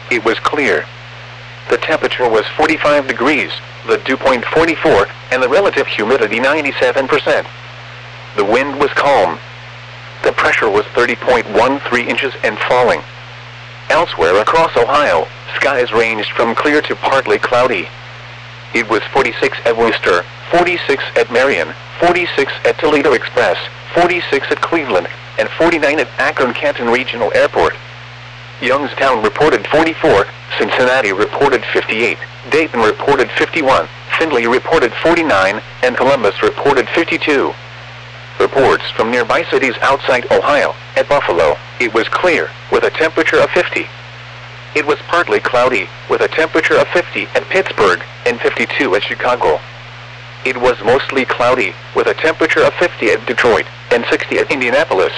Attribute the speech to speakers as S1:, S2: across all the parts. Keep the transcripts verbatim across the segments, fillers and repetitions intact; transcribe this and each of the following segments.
S1: it was clear. The temperature was forty-five degrees, the dew point forty-four, and the relative humidity ninety-seven percent. The wind was calm. The pressure was thirty point one three inches and falling. Elsewhere across Ohio, skies ranged from clear to partly cloudy. It was forty-six at Wooster, forty-six at Marion, forty-six at Toledo Express, forty-six at Cleveland, and forty-nine at Akron-Canton Regional Airport. Youngstown reported forty-four, Cincinnati reported fifty-eight, Dayton reported fifty-one, Findlay reported forty-nine, and Columbus reported fifty-two. Reports from nearby cities outside Ohio. At Buffalo, it was clear, with a temperature of fifty. It was partly cloudy, with a temperature of fifty at Pittsburgh, and fifty-two at Chicago. It was mostly cloudy, with a temperature of fifty at Detroit, and sixty at Indianapolis.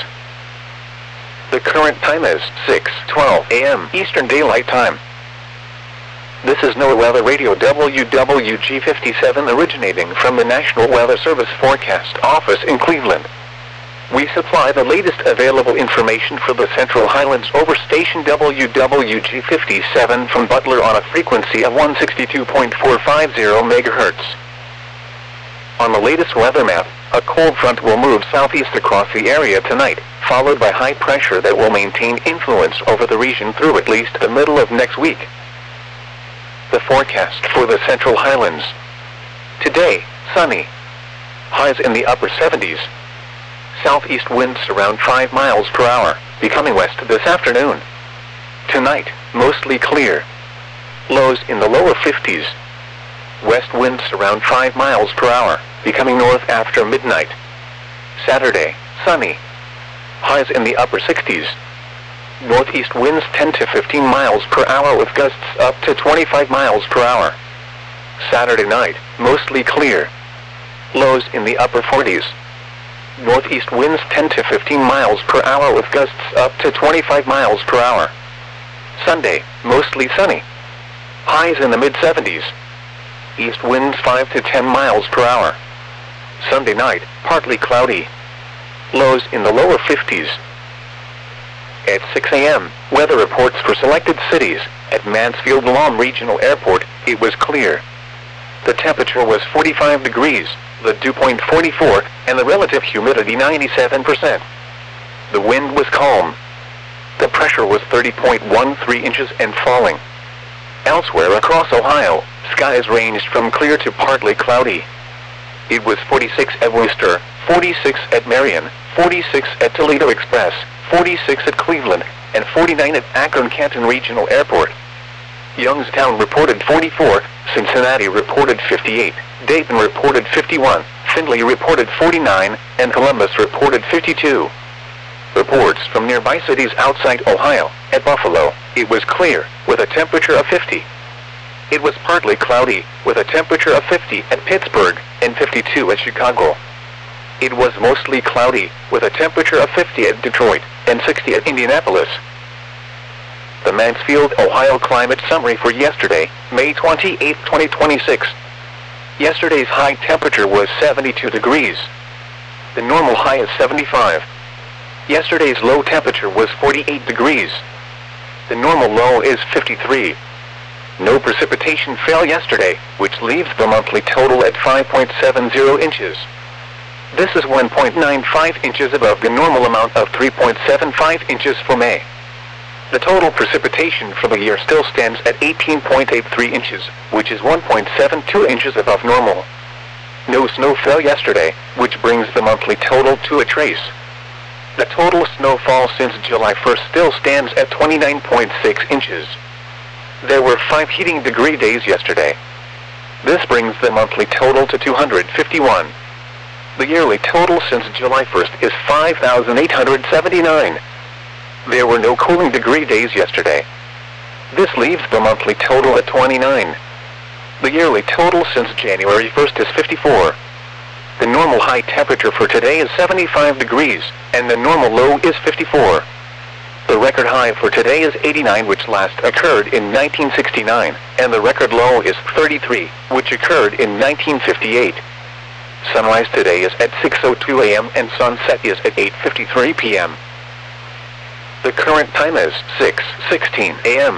S1: The current time is six twelve a m Eastern Daylight Time. This is NOAA Weather Radio W W G fifty-seven originating from the National Weather Service Forecast Office in Cleveland. We supply the latest available information for the Central Highlands over station W W G fifty-seven from Butler on a frequency of one sixty-two point four five zero megahertz. On the latest weather map, a cold front will move southeast across the area tonight, followed by high pressure that will maintain influence over the region through at least the middle of next week. The forecast for the Central Highlands. Today, sunny. Highs in the upper seventies. Southeast winds around five miles per hour, becoming west this afternoon. Tonight, mostly clear. Lows in the lower fifties. West winds around five miles per hour, becoming north after midnight. Saturday, sunny. Highs in the upper sixties. Northeast winds ten to fifteen miles per hour with gusts up to twenty-five miles per hour. Saturday night, mostly clear. Lows in the upper forties. Northeast winds ten to fifteen miles per hour with gusts up to twenty-five miles per hour. Sunday, mostly sunny. Highs in the mid seventies. East winds five to ten miles per hour. Sunday night, partly cloudy. Lows in the lower fifties. At six a m, weather reports for selected cities. At Mansfield-Lom Regional Airport, it was clear. The temperature was forty-five degrees, the dew point forty-four, and the relative humidity ninety-seven percent. The wind was calm. The pressure was thirty point one three inches and falling. Elsewhere across Ohio, skies ranged from clear to partly cloudy. It was forty-six at Wooster, forty-six at Marion, forty-six at Toledo Express, forty-six at Cleveland, and forty-nine at Akron-Canton Regional Airport. Youngstown reported forty-four, Cincinnati reported fifty-eight, Dayton reported fifty-one, Findlay reported forty-nine, and Columbus reported fifty-two. Reports from nearby cities outside Ohio. At Buffalo, it was clear, with a temperature of fifty. It was partly cloudy, with a temperature of fifty at Pittsburgh, and fifty-two at Chicago. It was mostly cloudy, with a temperature of fifty at Detroit, and sixty at Indianapolis. The Mansfield, Ohio climate summary for yesterday, May twenty-eighth, twenty twenty-six. Yesterday's high temperature was seventy-two degrees. The normal high is seventy-five. Yesterday's low temperature was forty-eight degrees. The normal low is fifty-three. No precipitation fell yesterday, which leaves the monthly total at five point seven zero inches. This is one point nine five inches above the normal amount of three point seven five inches for May. The total precipitation for the year still stands at eighteen point eight three inches, which is one point seven two inches above normal. No snow fell yesterday, which brings the monthly total to a trace. The total snowfall since July first still stands at twenty-nine point six inches. There were five heating degree days yesterday. This brings the monthly total to two hundred fifty-one. The yearly total since July first is five thousand eight hundred seventy-nine. There were no cooling degree days yesterday. This leaves the monthly total at twenty-nine. The yearly total since January first is fifty-four. The normal high temperature for today is seventy-five degrees, and the normal low is fifty-four. The record high for today is eighty-nine, which last occurred in nineteen sixty-nine, and the record low is thirty-three, which occurred in nineteen fifty-eight. Sunrise today is at six oh two a m and sunset is at eight fifty-three p m The current time is six sixteen a m